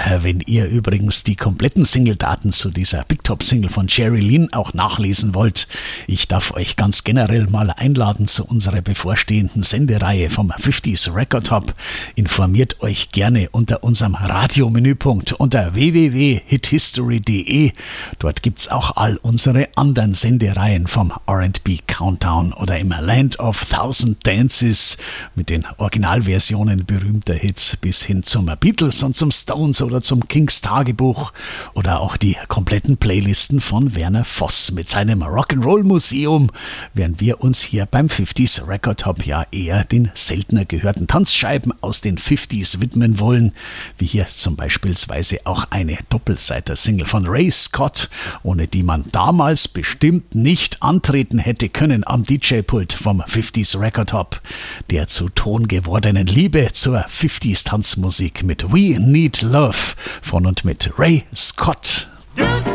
Wenn ihr übrigens die kompletten Single-Daten zu dieser Big Top-Single von Jerry Lynn auch nachlesen wollt, ich darf euch ganz generell mal einladen zu unserer bevorstehenden Sendereihe vom 50s Record Hop. Informiert euch gerne unter unserem Radiomenüpunkt unter www.hithistory.de. Dort gibt's auch all unsere anderen Sendereihen vom R&B Countdown oder im Land of Thousand Dances mit den Originalversionen berühmter Hits bis hin zum Beatles und zum Stones oder zum Kings Tagebuch oder auch die kompletten Playlisten von Werner Voss mit seinem Rock'n'Roll Museum, während wir uns hier beim 50s Record Hop ja eher den seltener gehörten Tanzscheiben aus den 50s widmen wollen, wie hier zum beispielsweise auch eine Doppelseiter-Single von Ray Scott, ohne die man damals bestimmt nicht antreten hätte können am DJ-Pult vom 50s Record Hop, der zu Ton gewordenen Liebe zur 50s Tanzmusik mit We Need Love von und mit Ray Scott. Good.